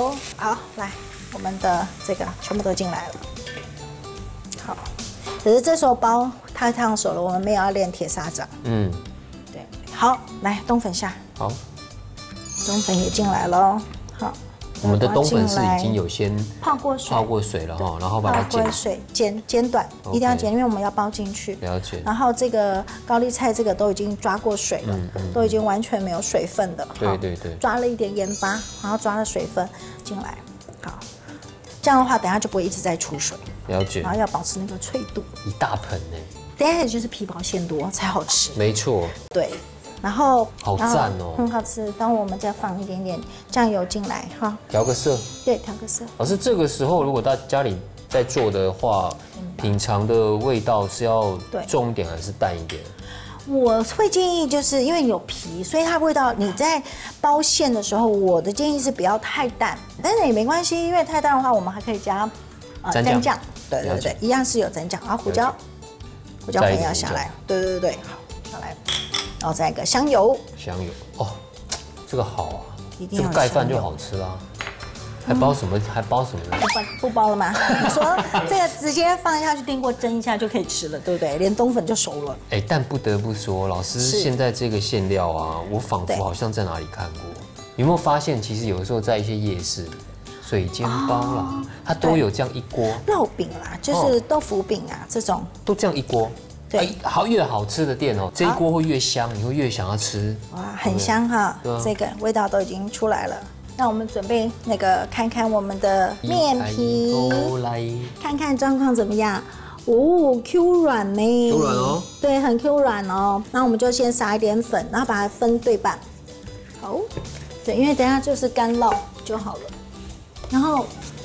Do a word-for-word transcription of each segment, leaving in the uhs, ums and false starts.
油，好，来，我们的这个全部都进来了。好，可是这时候包太烫手了，我们没有要练铁砂掌。嗯，对，好，来冬粉下。 好， 冬粉也进来了。好。 我们的冬粉是已经有先泡过水， 泡过水了哈，然后把它剪过水剪剪短，一定要剪，因为我们要包进去。 了解。 然后这个高丽菜这个都已经抓过水了，都已经完全没有水分的。 对对对。 抓了一点盐巴，然后抓了水分进来，好，这样的话等下就不会一直在出水。 了解。 然后要保持那个脆度。 一大盆呢。 等下就是皮薄馅多才好吃。 没错。 对。然后好赞哦， 很好吃。当我们再放一点点酱油进来，哈， 调个色。 对，调个色。 老师，这个时候如果到家里在做的话，品尝的味道是要重一点还是淡一点？ 我会建议，就是因为有皮，所以它味道你在包馅的时候，我的建议是不要太淡，但是也没关系，因为太淡的话，我们还可以加蘸酱。对对对，一样是有蘸酱，然后胡椒，胡椒粉要下来。对对对，好，下来。然后再一个香油， 香油哦，这个好啊，这个盖饭就好吃啦。还包什么？还包什么呢？ 不包了吗？你说这个直接放下去电锅蒸一下就可以吃了，对不对？连冬粉就熟了。 哎，但不得不说，老师现在这个馅料啊，我仿佛好像在哪里看过。有没有发现，其实有的时候在一些夜市，水煎包啦，它都有这样一锅。 肉饼啦，就是豆腐饼啊，这种都这样一锅。对，好越好吃的店哦，这一锅会越香，你会越想要吃。 哇，很香哈，这个味道都已经出来了。那我们准备那个看看我们的面皮，看看状况怎么样。哦 ，Q 软呢 ，Q 软哦， 对，很 Q 软哦。那我们就先撒一点粉，然后把它分对半。好，对，因为等一下就是干烙就好了。然后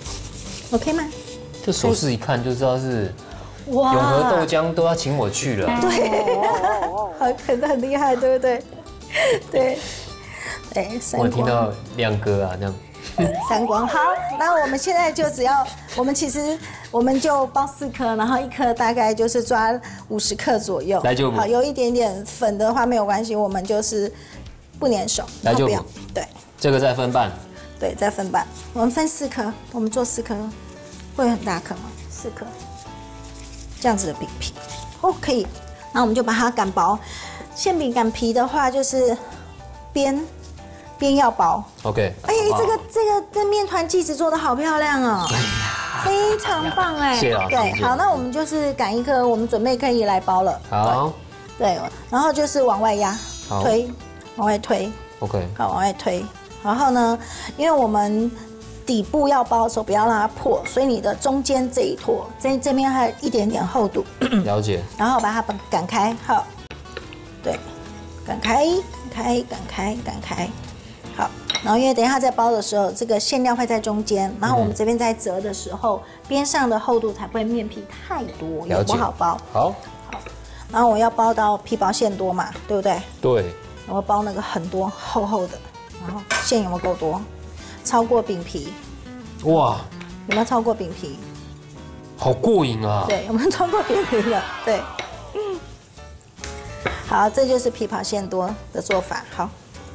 ，OK 吗？ 这手势一看就知道是。哇！永和豆浆都要请我去了。 对，好，啃得很厉害，对不对？对，对。 我听到亮哥啊，那样。 三光好，那我们现在就只要，我们其实我们就包四颗，然后一颗大概就是抓五十克左右。 来就好，有一点点粉的话没有关系，我们就是不粘手。 来就对。 这个再分半。 对，再分半。我们分四颗，我们做四颗，会很大颗吗？四颗。这样子的饼皮，哦，可以，那我们就把它擀薄。馅饼擀皮的话，就是边边要薄。 OK。 哎，这个这个这面团记子做的好漂亮哦，哎呀，非常棒哎。 谢老师。 对，好，那我们就是擀一颗，我们准备可以来包了。 好。 对，然后就是往外压，推，往外推。 OK。 好，往外推。然后呢，因为我们底部要包的时候不要让它破，所以你的中间这一坨，这这边还有一点点厚度。 了解。 然后把它擀开，好，对，擀开，擀开，擀开，擀开，好。然后因为等一下在包的时候，这个馅料会在中间，然后我们这边在折的时候，边上的厚度才不会面皮太多，也不好包。 好， 好。然后我要包到皮薄馅多嘛，对不对？ 对。 我要包那个很多厚厚的，然后馅有没有够多？超过饼皮，哇，有没有超过饼皮？ 好过瘾啊！ 对，我们超过饼皮了，对，嗯，好，这就是皮薄馅多的做法，好，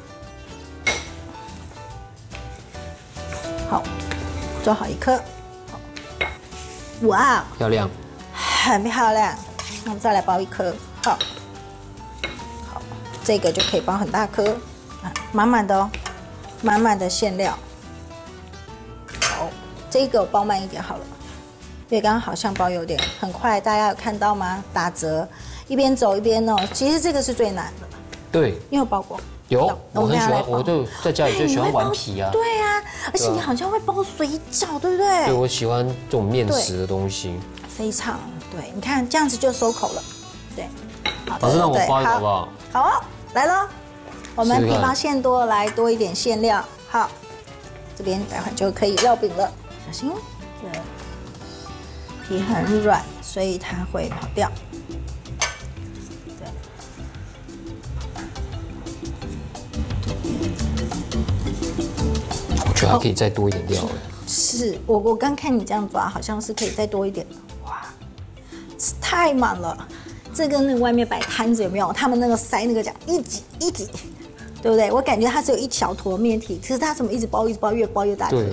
好，做好一颗，哇， 漂亮， 很漂亮，那我们再来包一颗，好，好，这个就可以包很大颗，啊，满满的哦，满满的馅料。这个我包慢一点好了，因为刚刚好像包有点很快，大家有看到吗？打折，一边走一边哦。其实这个是最难的。 对， 你有包过？ 有，我很喜欢，我就在家里就喜欢玩皮啊。 对啊，而且你好像会包水饺，对不对？ 对，我喜欢这种面食的东西。 非常对，你看这样子就收口了。对， 老师让我包一个好不好？ 好，来了，我们皮薄馅多，来多一点馅料。好，这边待会就可以烙饼了。小心，对，皮很软，所以它会跑掉。对， 我觉得还可以再多一点料。 是我我刚看你这样抓，好像是可以再多一点。哇，太满了，这跟那个外面摆摊子有没有？他们那个塞那个讲一挤一挤，对不对？我感觉它只有一小坨面体，可是它怎么一直包一直包，越包越大颗。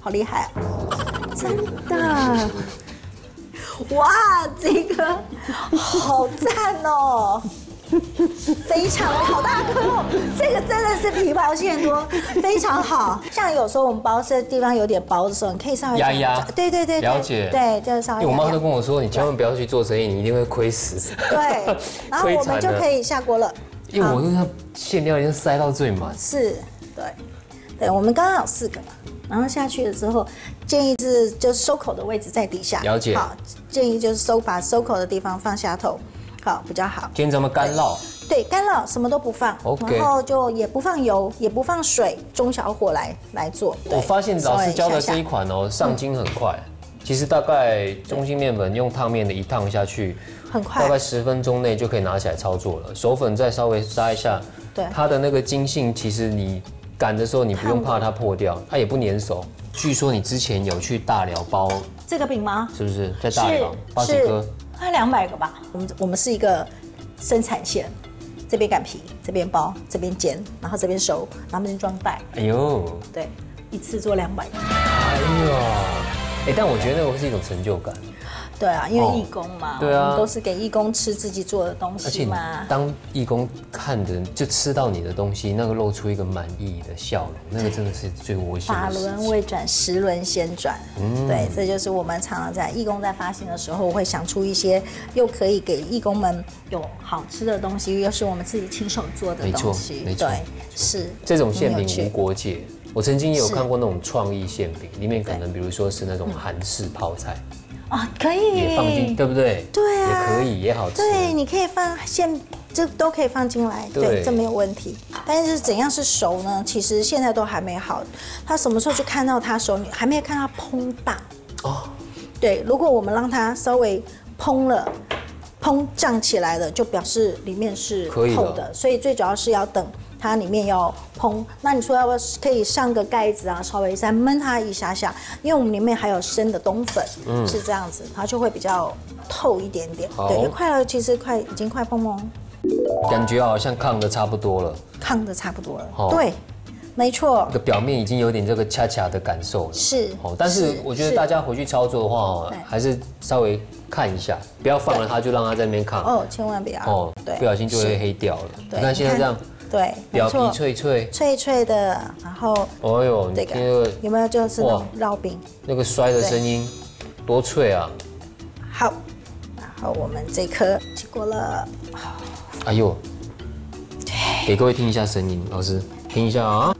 好厉害、啊，真的。哇，这个好赞哦！非常好大颗哦，这个真的是皮薄馅多，非常好。像有时候我们包这地方有点薄的时候，你可以稍微压一压， 对对对， 了解， 对，就是稍微。 因为我妈都跟我说，你千万不要去做生意，你一定会亏死。 对，然后我们就可以下锅了。 因为我那个馅料已经塞到最满。 是，对，对，我们刚刚有四个嘛，然后下去了之后，建议是就是收口的位置在底下。 了解。 好，建议就是收把收口的地方放下头。好，比较好。 今天咱们干烙， 对，干烙什么都不放， OK， 然后就也不放油，也不放水，中小火来来做。 我发现老师教的这一款哦，上筋很快。其实大概中筋面粉用烫面的一烫下去， 很快， 大概十分钟内就可以拿起来操作了。手粉再稍微撒一下， 对， 它的那个筋性，其实你擀的时候你不用怕它破掉，它也不粘手。据说你之前有去大寮包这个饼吗？ 是不是在大寮包几颗？ 快两百个吧。我们我们是一个生产线，这边擀皮，这边包，这边煎，然后这边收，然后这边装袋。 哎呦， 对，一次做两百个。 哎呦，哎，但我觉得那个是一种成就感。 对啊，因为义工嘛， 对啊， 我们都是给义工吃自己做的东西嘛。 而且当义工看的就吃到你的东西，那个露出一个满意的笑容，那个真的是最窝心的。 法轮未转，十轮先转。嗯，对，这就是我们常常在义工在发行的时候会想出一些又可以给义工们有好吃的东西，又是我们自己亲手做的东西。 没错，没错， 是这种馅饼无国界。我曾经也有看过那种创意馅饼，里面可能比如说是那种韩式泡菜。 啊，可以也放进，对不对？ 对啊， 也可以，也好吃。 对，你可以放馅，这都可以放进来，对，这没有问题。但是怎样是熟呢？其实现在都还没好，它什么时候就看到它熟？你还没有看它膨大哦。对，如果我们让它稍微膨了，膨胀起来了，就表示里面是透的。所以最主要是要等它里面要膨，那你说要不要可以上个盖子啊，稍微再焖它一下下，因为我们里面还有生的冬粉，嗯，是这样子，它就会比较透一点点。对，快了，其实快已经快蓬蓬， 感觉好像炕的差不多了， 炕的差不多了，哦、对，没错， 这个表面已经有点这个恰恰的感受了， 是， 哦，但是我觉得大家回去操作的话哦，还是稍微看一下，不要放了它就让它在那边炕， 哦，千万不要，哦， 对，不小心就会黑掉了。 你看现在这样。 对， 表皮脆脆， 脆脆的，然后， 哦呦， 这个有没有就是那种烙饼？ 那个摔的声音多脆啊！ 好，然后我们这颗起锅了。 哎呦，给各位听一下声音，老师听一下啊，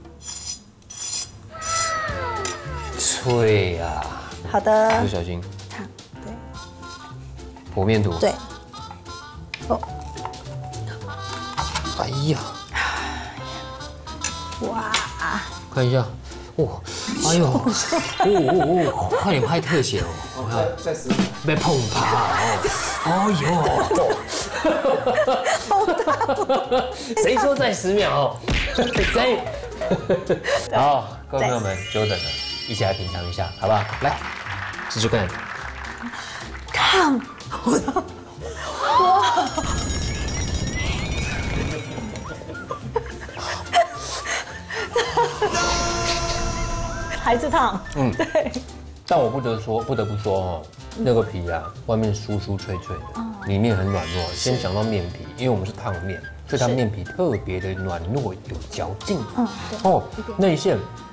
脆啊！ 好的， 不小心， 烫，对， 剖面图， 对，哦， 哎呀。 哇！ 看一下，哇，哎呦，哦哦哦，快点拍特写哦！我看再十秒， 被碰趴哦！哎呦，谁说再十秒？谁？好，各位朋友们，久等了，一起来品尝一下，好不好？来，试试看。 看，哇！还是烫，嗯，对。 但我不得说，不得不说哦，那个皮啊，外面酥酥脆脆的，里面很软糯。先讲到面皮，因为我们是烫面，所以它面皮特别的软糯有嚼劲。嗯，哦，内馅